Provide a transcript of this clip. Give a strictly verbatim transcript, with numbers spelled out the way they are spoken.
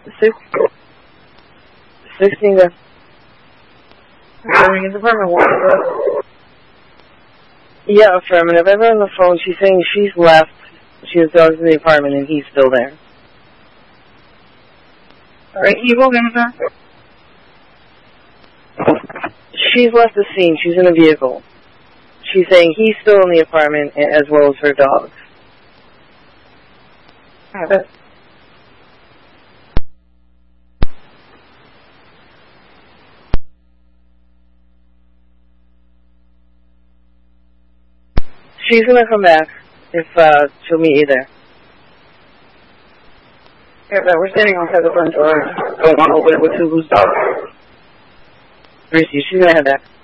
Six, sixteen. Affirming his apartment. What was Yeah, affirmative. I've been on the phone. She's saying she's left. She has dogs in the apartment, and he's still there. All right, evil, give me that. She's left the scene. She's in a vehicle. She's saying he's still in the apartment, as well as her dogs. Have it. She's gonna come back if uh, she'll meet you there. Yeah, but we're standing outside the front door. Don't want to open it with Subaru's dog. Gracie, she's gonna head back.